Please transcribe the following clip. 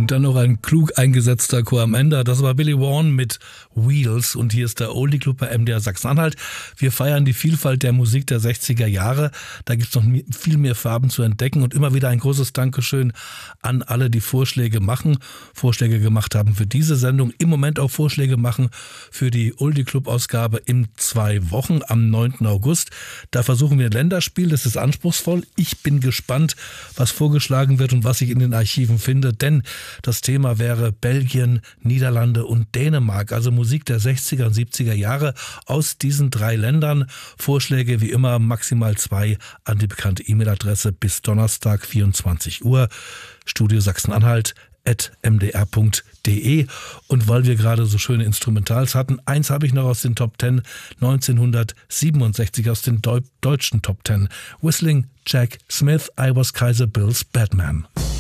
Und dann noch ein klug eingesetzter Chor am Ende. Das war Billy Vaughan mit Wheels. Und hier ist der Oldie Club bei MDR Sachsen-Anhalt. Wir feiern die Vielfalt der Musik der 60er Jahre. Da gibt es noch viel mehr Farben zu entdecken. Und immer wieder ein großes Dankeschön an alle, die Vorschläge gemacht haben für diese Sendung. Im Moment auch Vorschläge machen für die Oldie Club Ausgabe in 2 Wochen am 9. August. Da versuchen wir ein Länderspiel. Das ist anspruchsvoll. Ich bin gespannt, was vorgeschlagen wird und was ich in den Archiven finde. Denn das Thema wäre Belgien, Niederlande und Dänemark, also Musik der 60er und 70er Jahre aus diesen 3 Ländern. Vorschläge wie immer maximal 2 an die bekannte E-Mail-Adresse bis Donnerstag 24 Uhr, Studio Sachsen-Anhalt@mdr.de. Und weil wir gerade so schöne Instrumentals hatten, eins habe ich noch aus den Top 10 1967 aus den deutschen Top 10. Whistling Jack Smith, I Was Kaiser Bill's Batman.